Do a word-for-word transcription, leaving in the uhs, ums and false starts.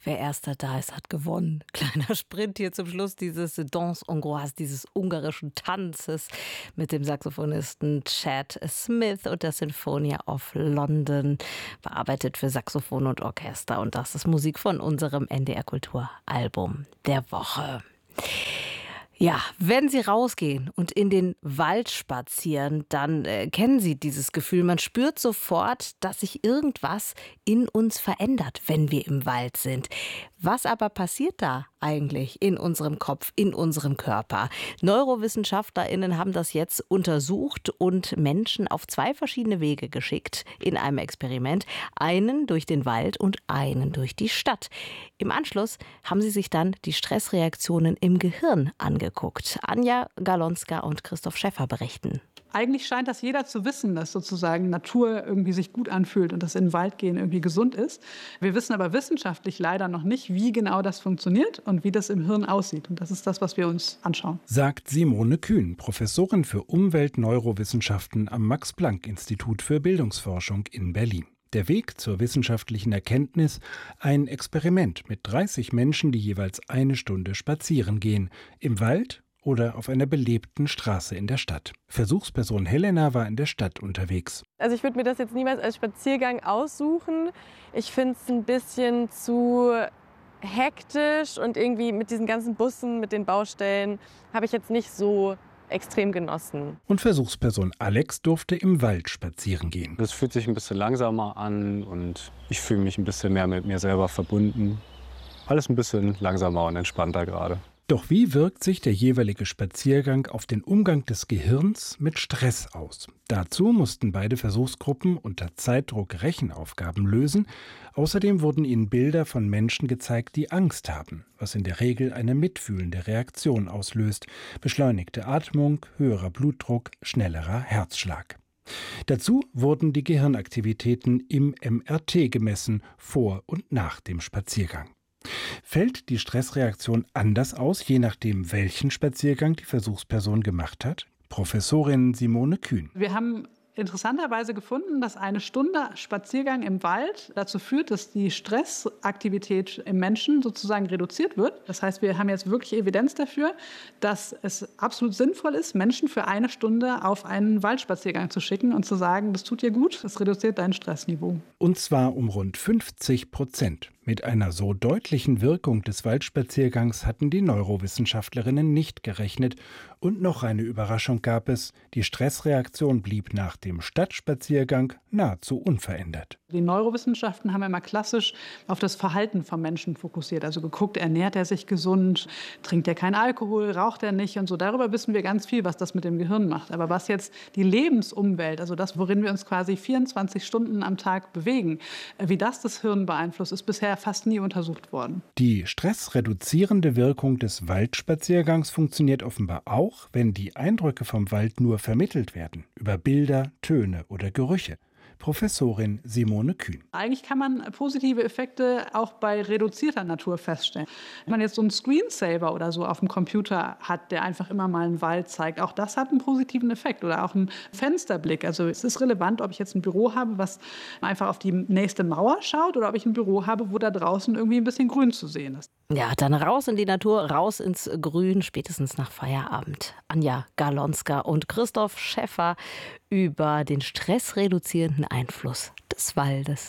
Wer erster da ist, hat gewonnen. Kleiner Sprint hier zum Schluss dieses Danse Hongroise, dieses ungarischen Tanzes mit dem Saxophonisten Chad Smith und der Sinfonia of London, bearbeitet für Saxophon und Orchester. Und das ist Musik von unserem N D R Kultur Album der Woche. Ja, wenn Sie rausgehen und in den Wald spazieren, dann äh, kennen Sie dieses Gefühl. Man spürt sofort, dass sich irgendwas in uns verändert, wenn wir im Wald sind. Was aber passiert da eigentlich in unserem Kopf, in unserem Körper? NeurowissenschaftlerInnen haben das jetzt untersucht und Menschen auf zwei verschiedene Wege geschickt in einem Experiment. Einen durch den Wald und einen durch die Stadt. Im Anschluss haben sie sich dann die Stressreaktionen im Gehirn angeguckt. Anja Galonska und Christoph Schäffer berichten. Eigentlich scheint das jeder zu wissen, dass sozusagen Natur irgendwie sich gut anfühlt und dass in den Wald gehen irgendwie gesund ist. Wir wissen aber wissenschaftlich leider noch nicht, wie genau das funktioniert und wie das im Hirn aussieht. Und das ist das, was wir uns anschauen. Sagt Simone Kühn, Professorin für Umweltneurowissenschaften am Max-Planck-Institut für Bildungsforschung in Berlin. Der Weg zur wissenschaftlichen Erkenntnis: ein Experiment mit dreißig Menschen, die jeweils eine Stunde spazieren gehen, im Wald oder auf einer belebten Straße in der Stadt. Versuchsperson Helena war in der Stadt unterwegs. Also ich würde mir das jetzt niemals als Spaziergang aussuchen. Ich finde es ein bisschen zu hektisch und irgendwie mit diesen ganzen Bussen, mit den Baustellen, habe ich jetzt nicht so extrem genossen. Und Versuchsperson Alex durfte im Wald spazieren gehen. Es fühlt sich ein bisschen langsamer an und ich fühle mich ein bisschen mehr mit mir selber verbunden. Alles ein bisschen langsamer und entspannter gerade. Doch wie wirkt sich der jeweilige Spaziergang auf den Umgang des Gehirns mit Stress aus? Dazu mussten beide Versuchsgruppen unter Zeitdruck Rechenaufgaben lösen. Außerdem wurden ihnen Bilder von Menschen gezeigt, die Angst haben, was in der Regel eine mitfühlende Reaktion auslöst. Beschleunigte Atmung, höherer Blutdruck, schnellerer Herzschlag. Dazu wurden die Gehirnaktivitäten im M R T gemessen, vor und nach dem Spaziergang. Fällt die Stressreaktion anders aus, je nachdem, welchen Spaziergang die Versuchsperson gemacht hat? Professorin Simone Kühn. Wir haben interessanterweise gefunden, dass eine Stunde Spaziergang im Wald dazu führt, dass die Stressaktivität im Menschen sozusagen reduziert wird. Das heißt, wir haben jetzt wirklich Evidenz dafür, dass es absolut sinnvoll ist, Menschen für eine Stunde auf einen Waldspaziergang zu schicken und zu sagen, das tut dir gut, es reduziert dein Stressniveau. Und zwar um rund fünfzig Prozent. Mit einer so deutlichen Wirkung des Waldspaziergangs hatten die Neurowissenschaftlerinnen nicht gerechnet. Und noch eine Überraschung gab es: Die Stressreaktion blieb nach dem Stadtspaziergang nahezu unverändert. Die Neurowissenschaften haben immer klassisch auf das Verhalten vom Menschen fokussiert. Also geguckt, ernährt er sich gesund, trinkt er keinen Alkohol, raucht er nicht und so. Darüber wissen wir ganz viel, was das mit dem Gehirn macht. Aber was jetzt die Lebensumwelt, also das, worin wir uns quasi vierundzwanzig Stunden am Tag bewegen, wie das das Hirn beeinflusst, ist bisher fast nie untersucht worden. Die stressreduzierende Wirkung des Waldspaziergangs funktioniert offenbar auch, wenn die Eindrücke vom Wald nur vermittelt werden, über Bilder, Töne oder Gerüche. Professorin Simone Kühn. Eigentlich kann man positive Effekte auch bei reduzierter Natur feststellen. Wenn man jetzt so einen Screensaver oder so auf dem Computer hat, der einfach immer mal einen Wald zeigt, auch das hat einen positiven Effekt. Oder auch einen Fensterblick. Also es ist relevant, ob ich jetzt ein Büro habe, was einfach auf die nächste Mauer schaut, oder ob ich ein Büro habe, wo da draußen irgendwie ein bisschen Grün zu sehen ist. Ja, dann raus in die Natur, raus ins Grün, spätestens nach Feierabend. Anja Galonska und Christoph Schäffer über den stressreduzierenden Einfluss des Waldes.